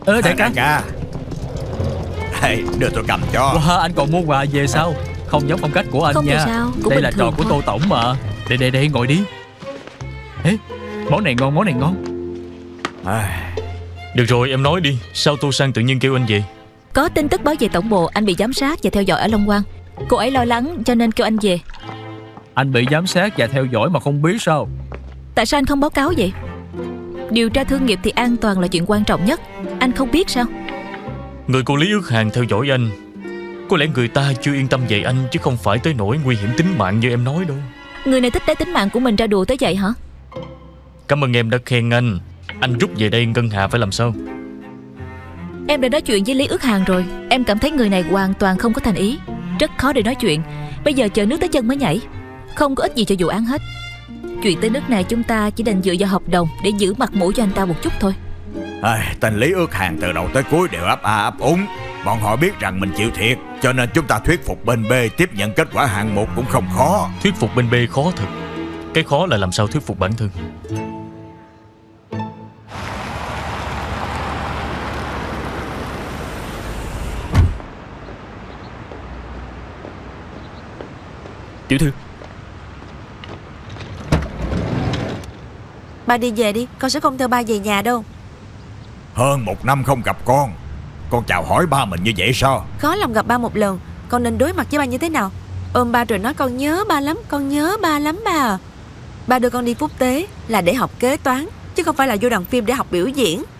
Đại ca. Đại ca, đưa tôi cầm cho. Wow, anh còn mua quà về sao? Không giống phong cách của anh Không nha. thì sao, cũng đây bình là trò thường của thôi. Tô Tổng mà. Đây ngồi đi. Ê, món này ngon, món này ngon. Được rồi em nói đi, sao Tô Sang tự nhiên kêu anh về? Có tin tức báo về tổng bộ anh bị giám sát và theo dõi ở Long Quang. Cô ấy lo lắng cho nên kêu anh về. Anh bị giám sát và theo dõi mà không biết sao? Tại sao anh không báo cáo vậy? Điều tra thương nghiệp thì an toàn là chuyện quan trọng nhất. Anh không biết sao? Người của Lý Ước Hàng theo dõi anh. Có lẽ người ta chưa yên tâm về anh, chứ không phải tới nỗi nguy hiểm tính mạng như em nói đâu. Người này thích lấy tính mạng của mình ra đùa tới vậy hả? Cảm ơn em đã khen anh. Anh rút về đây Ngân Hà phải làm sao? Em đã nói chuyện với Lý Ước Hàng rồi. Em cảm thấy người này hoàn toàn không có thành ý. Rất khó để nói chuyện. Bây giờ chờ nước tới chân mới nhảy. Không có ích gì cho vụ án hết. Chuyện tới nước này chúng ta chỉ đành dựa vào hợp đồng để giữ mặt mũi cho anh ta một chút thôi. Tên Lý Ước Hàng từ đầu tới cuối đều ấp a ấp úng. Bọn họ biết rằng mình chịu thiệt, cho nên chúng ta thuyết phục bên B tiếp nhận kết quả hạng mục cũng không khó. Thuyết phục bên B khó thật. Cái khó là làm sao thuyết phục bản thân. Tiểu thư. Ba đi về đi, con sẽ không theo ba về nhà đâu. Hơn 1 năm không gặp con chào hỏi ba mình như vậy sao? Khó lòng gặp ba một lần, con nên đối mặt với ba như thế nào? Ôm ba rồi nói con nhớ ba lắm, con nhớ ba lắm ba à. Ba đưa con đi quốc tế là để học kế toán, chứ không phải là vô đoàn phim để học biểu diễn.